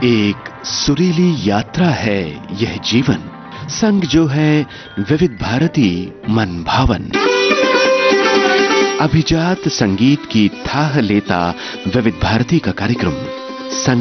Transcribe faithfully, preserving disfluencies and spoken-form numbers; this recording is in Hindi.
एक सुरीली यात्रा है यह जीवन, संग जो है विविध भारती मन भावन। अभिजात संगीत की थाह लेता विविध भारती का कार्यक्रम संग